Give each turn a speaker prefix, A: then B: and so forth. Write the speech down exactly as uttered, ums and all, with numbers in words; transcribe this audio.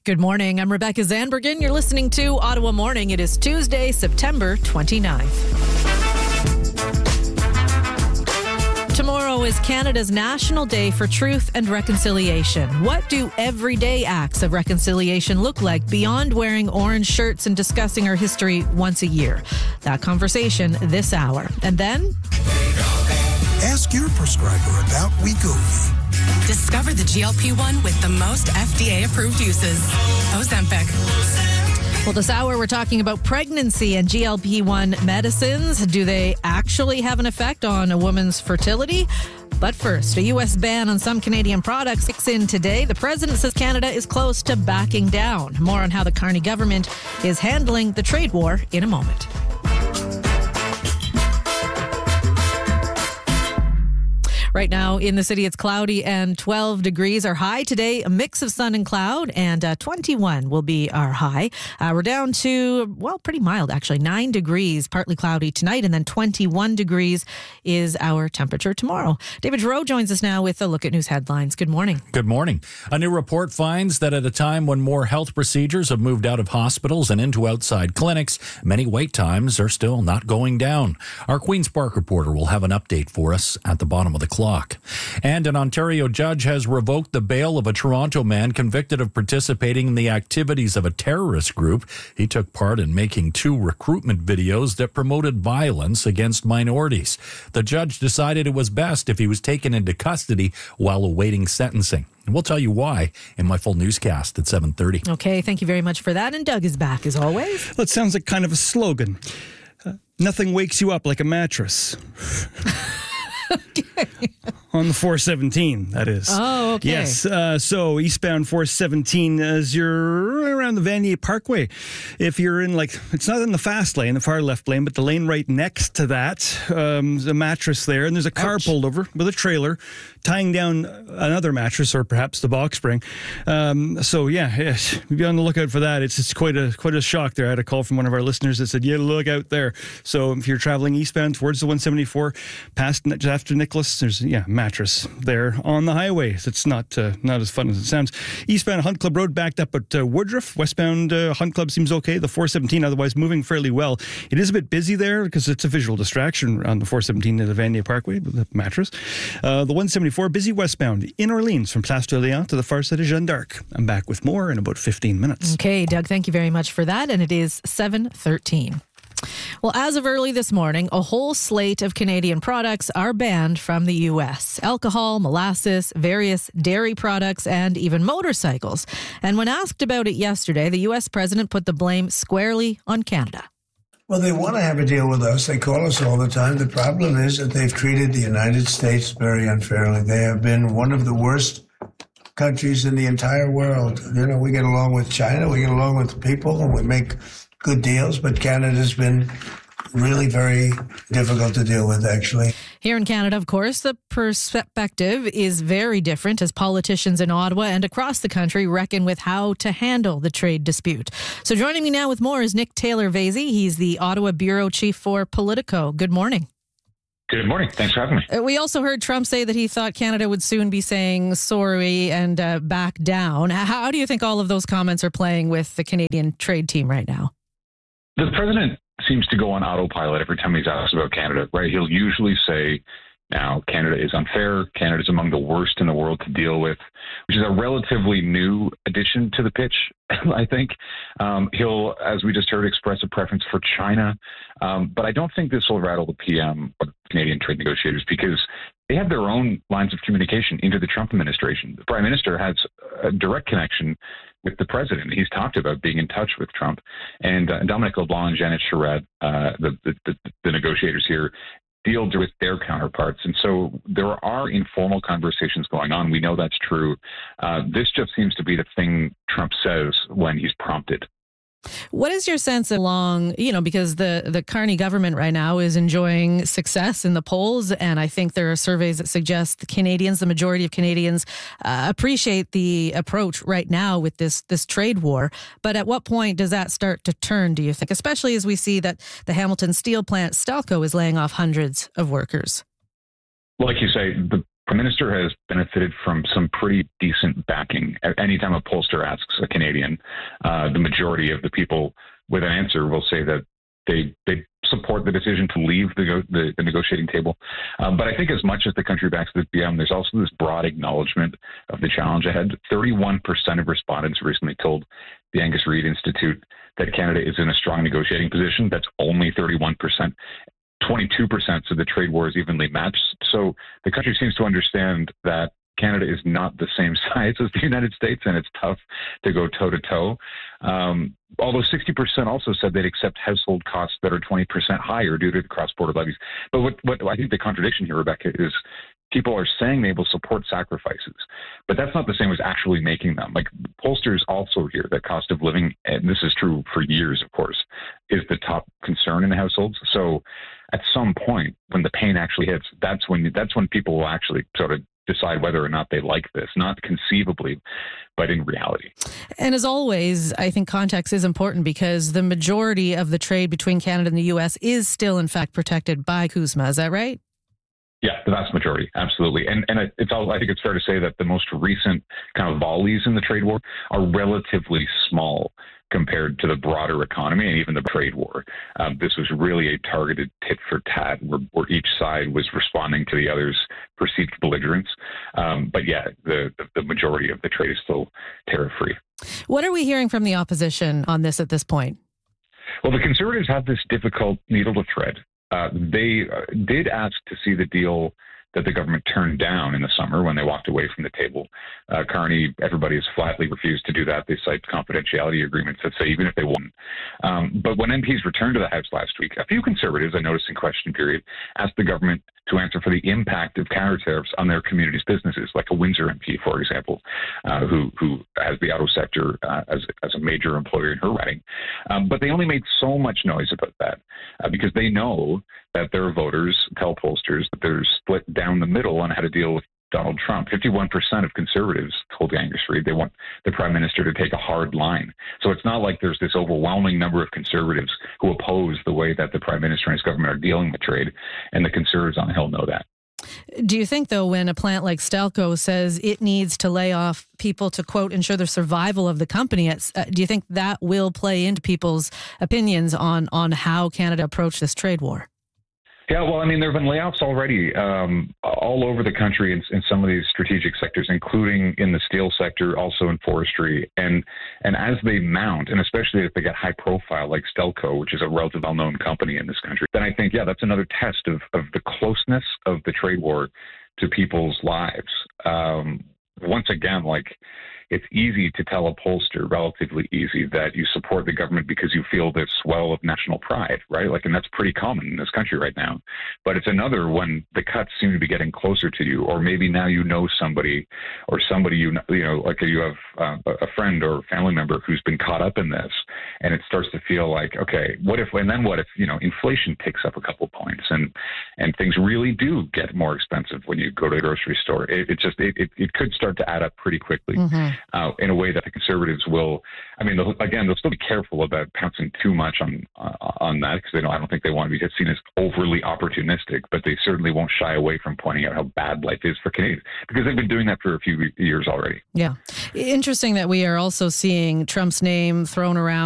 A: Good morning. I'm Rebecca Zandbergen. You're listening to Ottawa Morning. It is Tuesday, September twenty-ninth. Tomorrow is Canada's National Day for Truth and Reconciliation. What do everyday acts of reconciliation look like beyond wearing orange shirts and discussing our history once a year? That conversation this hour. And then...
B: Ask your prescriber about Wegovy.
C: Discover the G L P one with the most F D A-approved uses. Ozempic.
A: Well, this hour we're talking about pregnancy and G L P one medicines. Do they actually have an effect on a woman's fertility? But first, a U S ban on some Canadian products kicks in today. The president says Canada is close to backing down. More on how the Carney government is handling the trade war in a moment. Right now in the city, it's cloudy and twelve degrees. Our high today, a mix of sun and cloud, and uh, twenty-one will be our high. Uh, we're down to, well, pretty mild, actually. nine degrees, partly cloudy tonight, and then twenty-one degrees is our temperature tomorrow. David Giroux joins us now with a look at news headlines. Good morning.
D: Good morning. A new report finds that at a time when more health procedures have moved out of hospitals and into outside clinics, many wait times are still not going down. Our Queen's Park reporter will have an update for us at the bottom of the clock. And an Ontario judge has revoked the bail of a Toronto man convicted of participating in the activities of a terrorist group. He took part in making two recruitment videos that promoted violence against minorities. The judge decided it was best if he was taken into custody while awaiting sentencing. And we'll tell you why in my full newscast at seven thirty.
A: Okay, thank you very much for that. And Doug is back as always.
E: Well, it sounds like kind of a slogan. Uh, nothing wakes you up like a mattress.
A: Okay.
E: On the four seventeen, that is.
A: Oh, okay.
E: Yes. Uh, so eastbound four seventeen, as you're around the Vanier Parkway, if you're in, like, it's not in the fast lane, the far left lane, but the lane right next to that, um, there's a mattress there, and there's a car
A: Ouch.
E: pulled over with a trailer tying down another mattress, or perhaps the box spring. Um, so, yeah, yes, be on the lookout for that. It's it's quite a quite a shock there. I had a call from one of our listeners that said, yeah, look out there. So if you're traveling eastbound towards the one seventy-four, past just after Nicholas, there's, yeah, mattress there on the highway. It's not uh, not as fun as it sounds. Eastbound Hunt Club Road backed up at uh, Woodruff. Westbound uh, Hunt Club seems okay. The four seventeen otherwise moving fairly well. It is a bit busy there because it's a visual distraction on the four seventeen to the Vanier Parkway with the mattress. Uh, the one seventy-four busy westbound in Orleans from Place d'Orléans to the far side of Jeanne d'Arc. I'm back with more in about fifteen minutes.
A: Okay, Doug, thank you very much for that. And it is seven thirteen. Well, as of early this morning, a whole slate of Canadian products are banned from the U S. Alcohol, molasses, various dairy products, and even motorcycles. And when asked about it yesterday, the U S president put the blame squarely on Canada.
F: Well, they want to have a deal with us. They call us all the time. The problem is that they've treated the United States very unfairly. They have been one of the worst countries in the entire world. You know, we get along with China, we get along with people, and we make good deals, but Canada's been really very difficult to deal with, actually.
A: Here in Canada, of course, the perspective is very different as politicians in Ottawa and across the country reckon with how to handle the trade dispute. So joining me now with more is Nick Taylor-Vasey. He's the Ottawa Bureau Chief for Politico. Good morning.
G: Good morning. Thanks for having me.
A: We also heard Trump say that he thought Canada would soon be saying sorry and uh, back down. How do you think all of those comments are playing with the Canadian trade team right now?
G: The president seems to go on autopilot every time he's asked about Canada, right? He'll usually say, now, Canada is unfair. Canada's among the worst in the world to deal with, which is a relatively new addition to the pitch, I think. Um, he'll, as we just heard, express a preference for China. Um, but I don't think this will rattle the P M or Canadian trade negotiators because they have their own lines of communication into the Trump administration. The prime minister has a direct connection with the president. He's talked about being in touch with Trump. And uh, Dominic LeBlanc and Janet Charette, uh, the, the, the, the negotiators here, deal with their counterparts. And so there are informal conversations going on. We know that's true. Uh, this just seems to be the thing Trump says when he's prompted.
A: What is your sense along, you know, because the, the Carney government right now is enjoying success in the polls, and I think there are surveys that suggest the Canadians, the majority of Canadians, uh, appreciate the approach right now with this this trade war. But at what point does that start to turn, do you think, especially as we see that the Hamilton steel plant, Stelco, is laying off hundreds of workers?
G: Like you say, the Prime Minister has benefited from some pretty decent backing. Anytime a pollster asks a Canadian, uh, the majority of the people with an answer will say that they they support the decision to leave the the, the negotiating table. Um, but I think as much as the country backs the P M, there's also this broad acknowledgement of the challenge ahead. thirty-one percent of respondents recently told the Angus Reid Institute that Canada is in a strong negotiating position. That's only thirty-one percent. twenty-two percent said the trade war is evenly matched. So the country seems to understand that Canada is not the same size as the United States, and it's tough to go toe-to-toe. Um, although sixty percent also said they'd accept household costs that are twenty percent higher due to the cross-border levies. But what, what I think the contradiction here, Rebecca, is people are saying they will support sacrifices, but that's not the same as actually making them. Like, pollsters also hear that cost of living, and this is true for years, of course, is the top concern in the households. So at some point, when the pain actually hits, that's when that's when people will actually sort of decide whether or not they like this, not conceivably, but in reality.
A: And as always, I think context is important because the majority of the trade between Canada and the U S is still, in fact, protected by CUSMA. Is that right?
G: Yeah, the vast majority, absolutely. And and it's all, I think it's fair to say that the most recent kind of volleys in the trade war are relatively small compared to the broader economy and even the trade war. Um, this was really a targeted tit for tat where, where each side was responding to the other's perceived belligerence. Um, but yeah, the, the, the majority of the trade is still tariff-free.
A: What are we hearing from the opposition on this at this point?
G: Well, the Conservatives have this difficult needle to thread. Uh, they uh, did ask to see the deal that the government turned down in the summer when they walked away from the table. Uh, Carney, everybody has flatly refused to do that. They cite confidentiality agreements that say even if they won. Um, but when M Ps returned to the House last week, a few Conservatives, I noticed in question period, asked the government to answer for the impact of counter tariffs on their community's businesses, like a Windsor M P, for example, uh, who who has the auto sector uh, as, as a major employer in her riding. Um, but they only made so much noise about that uh, because they know that their voters tell pollsters that they're split down the middle on how to deal with Donald Trump. fifty-one percent of Conservatives told Angus Reid they want the Prime Minister to take a hard line. So it's not like there's this overwhelming number of Conservatives who oppose the way that the Prime Minister and his government are dealing with trade, and the Conservatives on the Hill know that.
A: Do you think, though, when a plant like Stelco says it needs to lay off people to, quote, ensure the survival of the company, uh, do you think that will play into people's opinions on, on how Canada approached this trade war?
G: Yeah, well, I mean, there have been layoffs already um, all over the country in, in some of these strategic sectors, including in the steel sector, also in forestry. And and as they mount, and especially if they get high profile like Stelco, which is a relatively well-known company in this country, then I think, yeah, that's another test of, of the closeness of the trade war to people's lives. Um, once again, like, it's easy to tell a pollster, relatively easy, that you support the government because you feel this swell of national pride, right? Like, and that's pretty common in this country right now. But it's another when the cuts seem to be getting closer to you, or maybe now you know somebody, or somebody you know, you know, like you have uh, a friend or family member who's been caught up in this, and it starts to feel like, okay, what if, and then what if, you know, inflation ticks up a couple points, and and things really do get more expensive when you go to the grocery store. It, it just, it, it, it could start to add up pretty quickly. Mm-hmm. Uh, in a way that the Conservatives will, I mean, they'll, again, they'll still be careful about pouncing too much on uh, on that because they don't, I don't think they want to be seen as overly opportunistic, but they certainly won't shy away from pointing out how bad life is for Canadians because they've been doing that for a few years already.
A: Yeah. Interesting that we are also seeing Trump's name thrown around